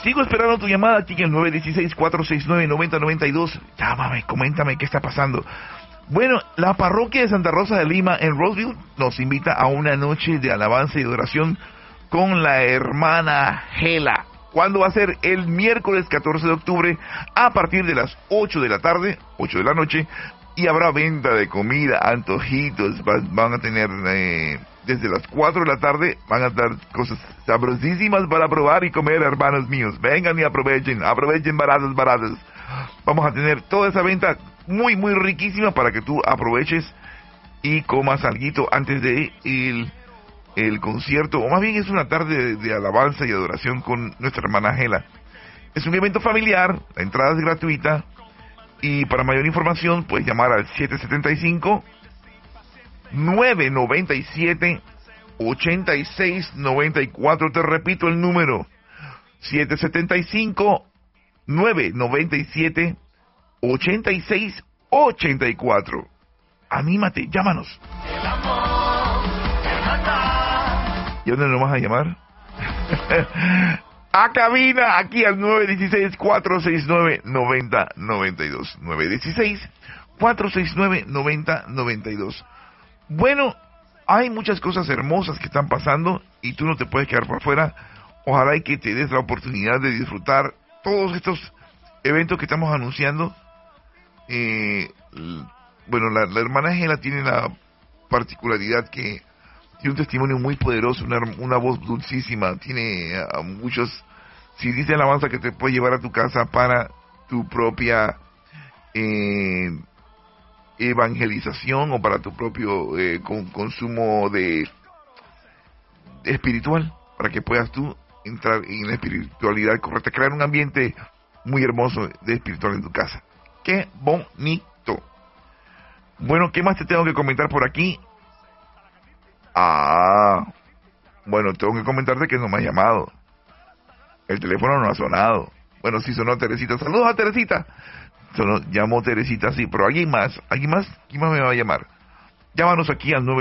Sigo esperando tu llamada aquí en el 916-469-9092. Llámame, coméntame qué está pasando. Bueno, la parroquia de Santa Rosa de Lima en Roseville nos invita a una noche de alabanza y adoración con la hermana Gela. ¿Cuándo va a ser? El miércoles 14 de octubre a partir de las 8 de la tarde, 8 de la noche, y habrá venta de comida, antojitos, van a tener desde las 4 de la tarde, van a dar cosas sabrosísimas para probar y comer, hermanos míos. Vengan y aprovechen baratas. Vamos a tener toda esa venta muy, muy riquísima para que tú aproveches y comas alguito antes de el concierto, o más bien es una tarde de alabanza y adoración con nuestra hermana Gela. Es un evento familiar, la entrada es gratuita, y para mayor información puedes llamar al 775-997-8694. Te repito el número, 775-997-8684. Anímate, llámanos. ¿Y dónde nos vas a llamar? A cabina, aquí al 916-469-9092. 916-469-9092. Bueno, hay muchas cosas hermosas que están pasando y tú no te puedes quedar por fuera. Ojalá y que te des la oportunidad de disfrutar todos estos eventos que estamos anunciando. Bueno, la hermana Gela tiene la particularidad que tiene un testimonio muy poderoso, una voz dulcísima, tiene muchos CDs de alabanza que te puede llevar a tu casa para tu propia evangelización o para tu propio consumo de espiritual, para que puedas tú entrar en la espiritualidad correcta, crear un ambiente muy hermoso de espiritual en tu casa. ¡Qué bonito! Bueno, ¿qué más te tengo que comentar por aquí? Bueno, tengo que comentarte que no me ha llamado. El teléfono no ha sonado. Bueno, sí sonó Teresita. Saludos a Teresita. Llamó Teresita, sí, pero ¿quién más me va a llamar? Llámanos aquí al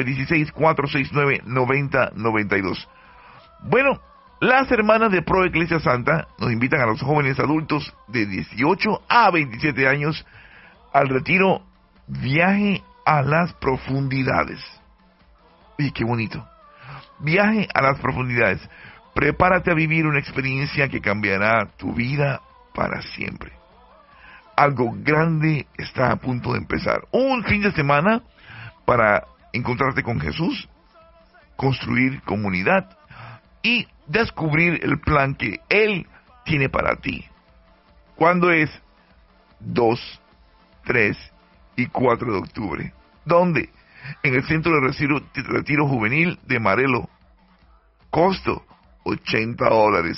916-469-9092. Bueno, las hermanas de Pro Iglesia Santa nos invitan a los jóvenes adultos de 18 a 27 años al retiro Viaje a las Profundidades. Oye, qué bonito. Viaje a las profundidades. Prepárate a vivir una experiencia que cambiará tu vida para siempre. Algo grande está a punto de empezar. Un fin de semana para encontrarte con Jesús, construir comunidad y descubrir el plan que Él tiene para ti. ¿Cuándo es? 2, 3 y 4 de octubre. ¿Dónde? En el Centro de Retiro Juvenil de Marelo. Costo $80.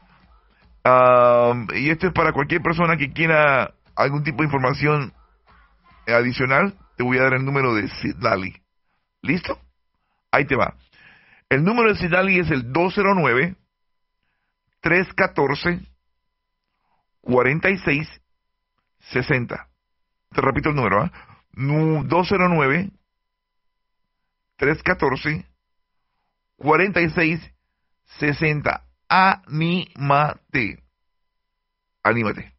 Y esto es para cualquier persona que quiera algún tipo de información adicional. Te voy a dar el número de Sidali. ¿Listo? Ahí te va. El número de Sidali es el 209-314-4660. Te repito el número, ¿eh? 209-314-4660. Anímate.